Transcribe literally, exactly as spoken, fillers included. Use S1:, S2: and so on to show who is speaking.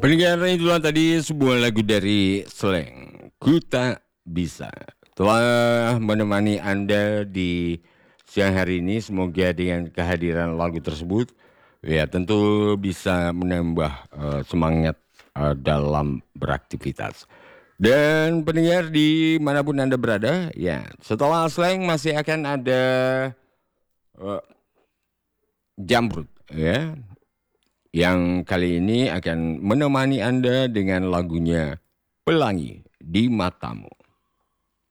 S1: Pendengar, itulah tadi sebuah lagu dari Slank, Ku Tak Bisa. Telah menemani Anda di siang hari ini. Semoga dengan kehadiran lagu tersebut, ya tentu bisa menambah uh, semangat uh, dalam beraktivitas. Dan pendengar dimanapun Anda berada, ya setelah Slank masih akan ada uh, Jamrut, ya, yang kali ini akan menemani Anda dengan lagunya Pelangi di Matamu.